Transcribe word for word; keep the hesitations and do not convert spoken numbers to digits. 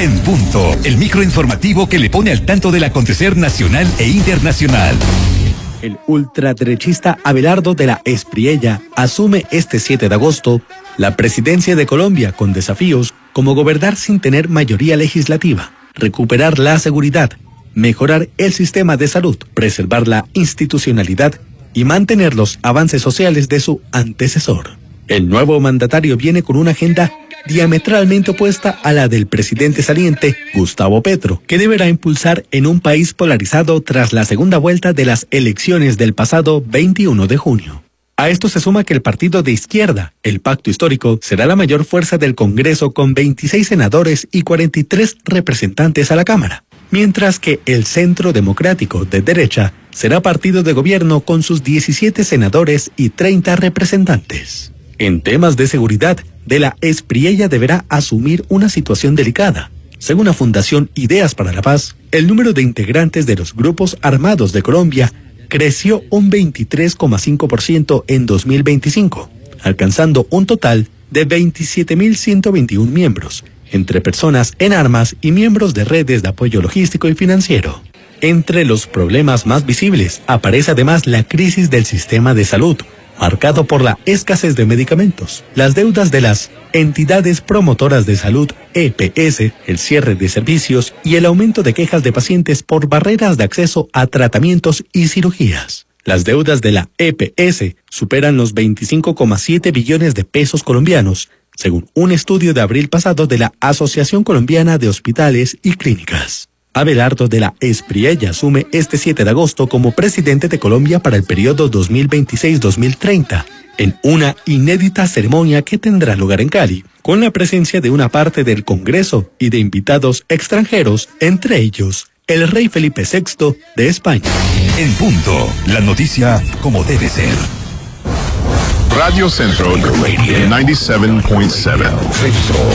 En Punto, el microinformativo que le pone al tanto del acontecer nacional e internacional. El ultraderechista Abelardo de la Espriella asume este siete de agosto la presidencia de Colombia con desafíos como gobernar sin tener mayoría legislativa, recuperar la seguridad, mejorar el sistema de salud, preservar la institucionalidad y mantener los avances sociales de su antecesor. El nuevo mandatario viene con una agenda diametralmente opuesta a la del presidente saliente, Gustavo Petro, que deberá impulsar en un país polarizado tras la segunda vuelta de las elecciones del pasado veintiuno de junio. A esto se suma que el partido de izquierda, el Pacto Histórico, será la mayor fuerza del Congreso con veintiséis senadores y cuarenta y tres representantes a la Cámara, mientras que el Centro Democrático de derecha será partido de gobierno con sus diecisiete senadores y treinta representantes. En temas de seguridad, de la Espriella deberá asumir una situación delicada. Según la Fundación Ideas para la Paz, el número de integrantes de los grupos armados de Colombia creció un veintitrés coma cinco por ciento en dos mil veinticinco, alcanzando un total de veintisiete mil ciento veintiún miembros, entre personas en armas y miembros de redes de apoyo logístico y financiero. Entre los problemas más visibles aparece además la crisis del sistema de salud, marcado por la escasez de medicamentos, las deudas de las entidades promotoras de salud E P S, el cierre de servicios y el aumento de quejas de pacientes por barreras de acceso a tratamientos y cirugías. Las deudas de la E P S superan los veinticinco coma siete billones de pesos colombianos, según un estudio de abril pasado de la Asociación Colombiana de Hospitales y Clínicas. Abelardo de la Espriella asume este siete de agosto como presidente de Colombia para el periodo dos mil veintiséis a dos mil treinta, en una inédita ceremonia que tendrá lugar en Cali, con la presencia de una parte del Congreso y de invitados extranjeros, entre ellos el rey Felipe sexto de España. En Punto, la noticia como debe ser. Radio Centro noventa y siete punto siete.